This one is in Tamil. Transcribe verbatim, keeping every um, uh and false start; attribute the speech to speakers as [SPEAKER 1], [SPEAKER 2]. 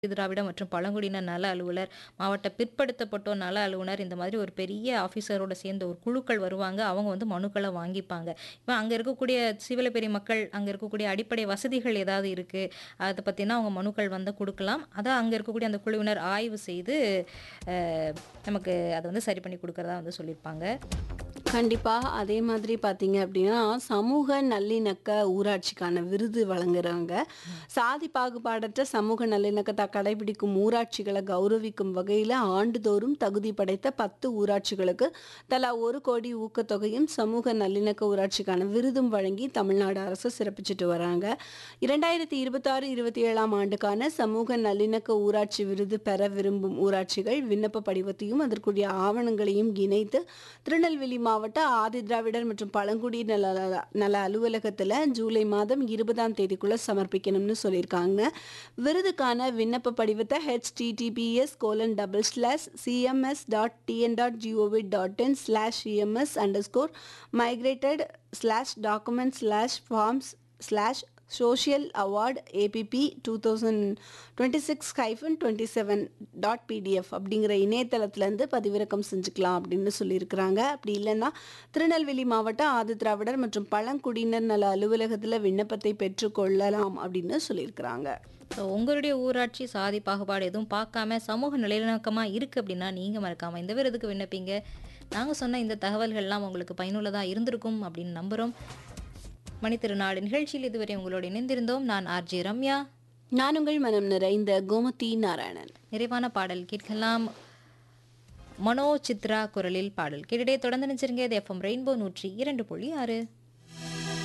[SPEAKER 1] திராவிட மற்றும் பழங்குடியினர் நல அலுவலர், மாவட்ட பிற்படுத்தப்பட்டோர் நல அலுவலர் இந்த மாதிரி ஒரு பெரிய ஆஃபீஸரோட சேர்ந்த ஒரு குழுக்கள் வருவாங்க. அவங்க வந்து மனுக்கள வாங்கிப்பாங்க. இப்ப அங்க இருக்கக்கூடிய சீவலப்பேரி மக்கள், அங்க இருக்கக்கூடிய அடிப்படை வசதிகள் ஏதாவது இருக்கு, அத பத்தினா அவங்க மனுக்கள் வந்து குடுக்கலாம். அத அங்க இருக்கக்கூடிய அந்த குழுவினர் ஆய்வு செய்து, அ நமக்கு அத வந்து சரி பண்ணி குடுக்கிறதா வந்து சொல்லியிருப்பாங்க.
[SPEAKER 2] கண்டிப்பா. அதே மாதிரி பார்த்தீங்க அப்டின்னா, சமூக நல்லிணக்க ஊராட்சிக்கான விருது வழங்குறவங்க, சாதி பாகுபாடற்ற சமூக நல்லிணக்கத்த கடைபிடிக்கும் ஊராட்சிகள கௌரவிக்கும் வகையில ஆண்டுதோறும் தகுதி படைத்த பத்து ஊராட்சிகளுக்கு தலா ஒரு கோடி ஊக்கத்தொகையும், சமூக நல்லிணக்க ஊராட்சிக்கான விருதும் வழங்கி தமிழ்நாடு அரசு சிறப்பிச்சுட்டு வராங்க. இரண்டாயிரத்து இருபத்தாறு, இருபத்தி ஏழாம் ஆண்டுக்கான சமூக நல்லிணக்க ஊராட்சி விருது பெற விரும்பும் ஊராட்சிகள் விண்ணப்ப படிவத்தையும், அதற்குரிய ஆவணங்களையும் இணைத்து திருநெல்வேலி மாவட்ட ஆதிதிராவிடர் மற்றும் பழங்குடியினர் நல நல அலுவலகத்துல ஜூலை மாதம் இருபதாம் தேதிக்குள்ள சமர்ப்பிக்கணும்னு சொல்லியிருக்காங்க. விருதுக்கான விண்ணப்ப படிவத்தை HTTPS colon double slash CMS dot TN dot gov dot in slash CMS under score migrated slash document slash forms slash social award ABP two thousand twenty six hyphen twenty seven dot PDF அப்படிங்கிற இணையதளத்துலேருந்து பதிவிறக்கம் செஞ்சுக்கலாம் அப்படின்னு சொல்லியிருக்கிறாங்க. அப்படி இல்லைன்னா திருநெல்வேலி மாவட்ட ஆதிதிராவிடர் மற்றும் பழங்குடியினர் நல அலுவலகத்தில் விண்ணப்பத்தை பெற்றுக்கொள்ளலாம் அப்படின்னு சொல்லியிருக்கிறாங்க.
[SPEAKER 1] ஸோ உங்களுடைய ஊராட்சி சாதி பாகுபாடு எதுவும் பார்க்காம சமூக நல்லிணக்கமா இருக்கு அப்படின்னா, நீங்க மறக்காம இந்த விருதுக்கு விண்ணப்பிங்க. நாங்க சொன்ன இந்த தகவல்கள்லாம் உங்களுக்கு பயனுள்ளதா இருந்திருக்கும் அப்படின்னு நம்புறோம். மணித்திருநாடு நிகழ்ச்சியில் இதுவரை உங்களோடு இணைந்திருந்தோம். நான் ஆர்ஜே ரம்யா.
[SPEAKER 2] நான் உங்கள் மனம் நிறைந்த கோமதி நாராயணன்.
[SPEAKER 1] நிறைவான பாடல் கேட்கலாம். மனோ சித்ரா குரலில் பாடல் கேட்டுட்டே தொடர்ந்து நினைச்சிருங்க. இது எஃப்எம் ரெயின்போ நூற்றி இரண்டு புள்ளி ஆறு.